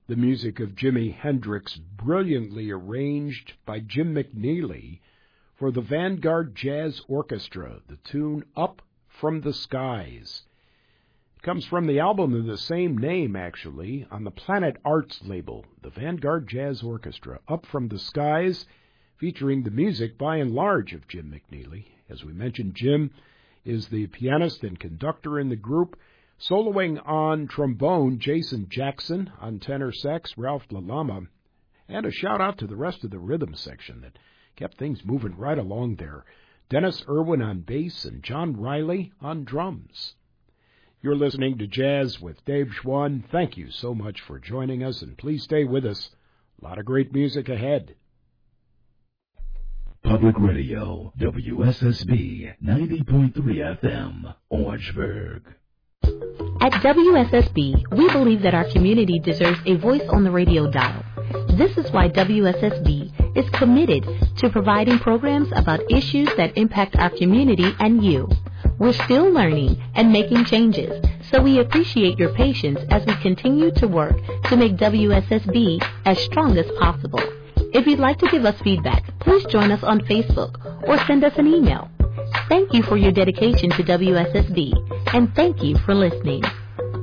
The music of Jimi Hendrix, brilliantly arranged by Jim McNeely for the Vanguard Jazz Orchestra, the tune Up from the Skies. It comes from the album of the same name, actually, on the Planet Arts label, the Vanguard Jazz Orchestra, Up from the Skies, featuring the music by and large of Jim McNeely. As we mentioned, Jim is the pianist and conductor in the group, soloing on trombone, Jason Jackson, on tenor sax, Ralph LaLama, and a shout-out to the rest of the rhythm section that kept things moving right along there. Dennis Irwin on bass and John Riley on drums. You're listening to Jazz with Dave Schwann. Thank you so much for joining us, and please stay with us. A lot of great music ahead. Public Radio, WSSB 90.3 FM, Orangeburg. At WSSB, we believe that our community deserves a voice on the radio dial. This is why WSSB is committed to providing programs about issues that impact our community and you. We're still learning and making changes, so we appreciate your patience as we continue to work to make WSSB as strong as possible. If you'd like to give us feedback, please join us on Facebook or send us an email. Thank you for your dedication to WSSB, and thank you for listening.